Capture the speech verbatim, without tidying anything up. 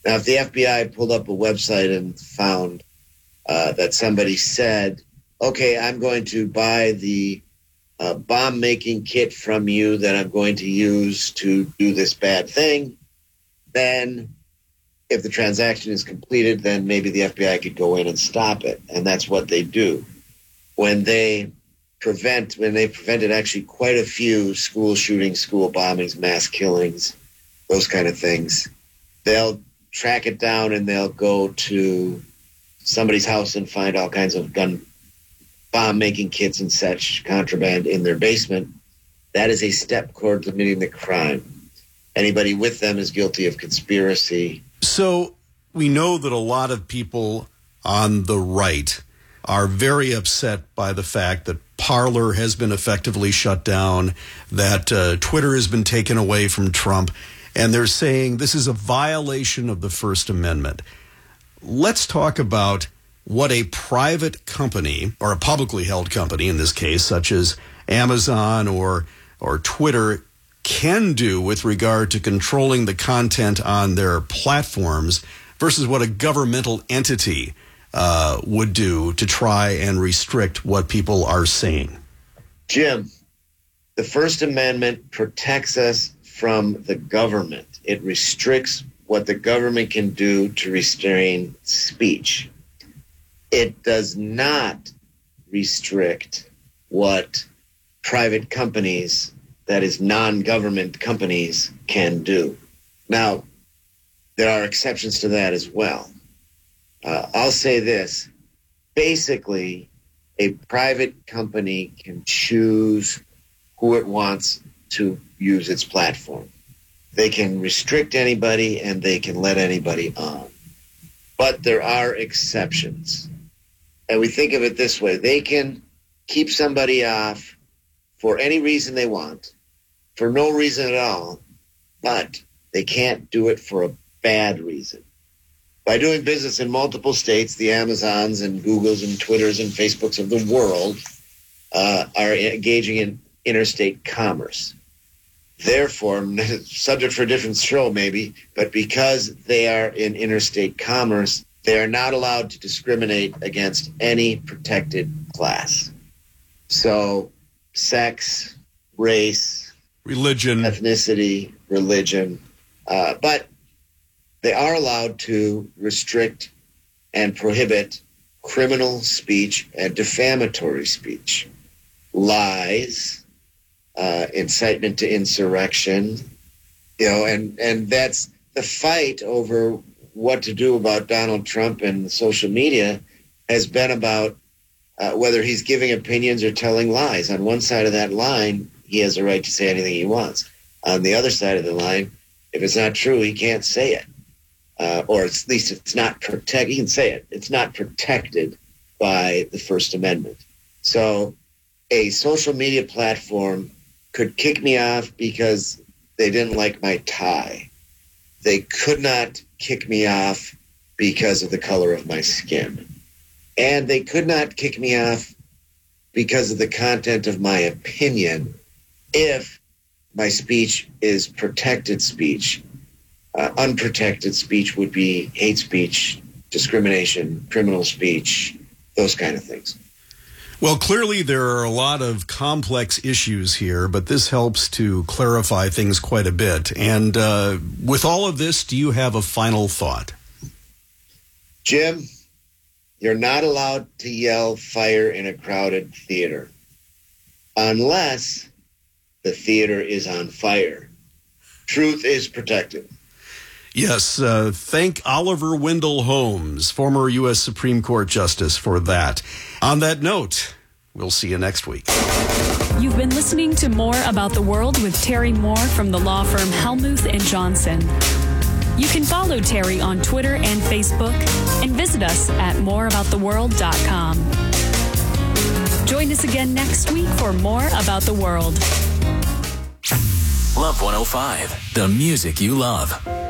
Now, if the F B I pulled up a website and found uh, that somebody said, okay, I'm going to buy the uh, bomb-making kit from you that I'm going to use to do this bad thing, then if the transaction is completed, then maybe the F B I could go in and stop it. And that's what they do. When they prevent, when they prevented actually quite a few school shootings, school bombings, mass killings, those kind of things, they'll track it down and they'll go to somebody's house and find all kinds of gun bomb-making kits and such contraband in their basement. That is a step toward committing the crime. Anybody with them is guilty of conspiracy. So we know that a lot of people on the right are very upset by the fact that Parler has been effectively shut down, that uh, Twitter has been taken away from Trump, and they're saying this is a violation of the First Amendment. Let's talk about what a private company, or a publicly held company in this case, such as Amazon or or Twitter, can do with regard to controlling the content on their platforms versus what a governmental entity uh, would do to try and restrict what people are saying. Jim, the First Amendment protects us from the government. It restricts what the government can do to restrain speech. It does not restrict what private companies, that is non-government companies, can do. Now, there are exceptions to that as well. Uh, I'll say this. Basically, a private company can choose who it wants to use its platform. They can restrict anybody and they can let anybody on. But there are exceptions. And we think of it this way. They can keep somebody off for any reason they want, for no reason at all, but they can't do it for a bad reason. By doing business in multiple states, the Amazons and Googles and Twitters and Facebooks of the world uh, are engaging in interstate commerce. Therefore, subject for a different show maybe, but because they are in interstate commerce, they are not allowed to discriminate against any protected class. So, sex, race, religion, ethnicity, religion, uh, but they are allowed to restrict and prohibit criminal speech and defamatory speech, lies, uh, incitement to insurrection, you know, and, and that's the fight over what to do about Donald Trump and social media has been about uh, whether he's giving opinions or telling lies. On one side of that line, he has a right to say anything he wants. On the other side of the line, if it's not true, he can't say it. Uh, or at least it's not protected. He can say it. It's not protected by the First Amendment. So a social media platform could kick me off because they didn't like my tie. They could not kick me off because of the color of my skin. And they could not kick me off because of the content of my opinion if my speech is protected speech. Uh, unprotected speech would be hate speech, discrimination, criminal speech, those kind of things. Well, clearly there are a lot of complex issues here, but this helps to clarify things quite a bit. And uh, with all of this, do you have a final thought? Jim, you're not allowed to yell fire in a crowded theater unless the theater is on fire. Truth is protected. Yes, uh, thank Oliver Wendell Holmes, former U S Supreme Court Justice, for that. On that note, we'll see you next week. You've been listening to More About the World with Terry Moore from the law firm Hellmuth and Johnson. You can follow Terry on Twitter and Facebook and visit us at more about the world dot com. Join us again next week for More About the World. Love one oh five, the music you love.